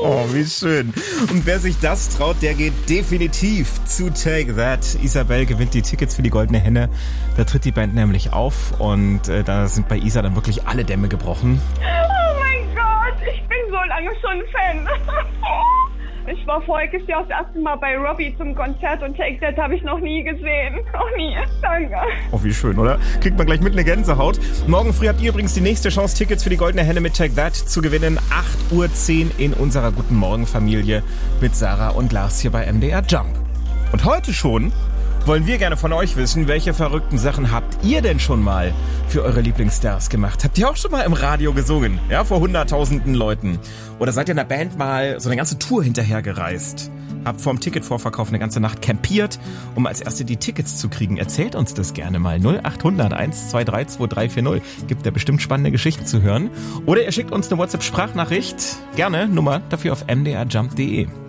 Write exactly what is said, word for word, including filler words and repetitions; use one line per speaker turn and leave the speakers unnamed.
Oh, wie schön. Und wer sich das traut, der geht definitiv zu Take That. Isabel gewinnt die Tickets für die Goldene Henne. Da tritt die Band nämlich auf und äh, da sind bei Isa dann wirklich alle Dämme gebrochen.
Oh mein Gott, ich bin so lange schon Fan. Ich war voriges Jahr das erste Mal bei Robbie zum Konzert und Take That habe ich noch nie gesehen. Noch nie. Danke.
Oh, wie schön, oder? Kriegt man gleich mit eine Gänsehaut. Morgen früh habt ihr übrigens die nächste Chance, Tickets für die Goldene Henne mit Take That zu gewinnen. acht Uhr zehn in unserer Guten Morgen Familie mit Sarah und Lars hier bei M D R Jump. Und heute schon wollen wir gerne von euch wissen, welche verrückten Sachen habt ihr denn schon mal für eure Lieblingsstars gemacht? Habt ihr auch schon mal im Radio gesungen? Ja, vor hunderttausenden Leuten? Oder seid ihr in der Band mal so eine ganze Tour hinterhergereist? Habt vorm Ticketvorverkauf eine ganze Nacht campiert, um als Erste die Tickets zu kriegen? Erzählt uns das gerne mal. null acht hundert eins zwei drei zwei drei vier null. Gibt da bestimmt spannende Geschichten zu hören. Oder ihr schickt uns eine WhatsApp-Sprachnachricht. Gerne, Nummer dafür auf m d r jump punkt d e.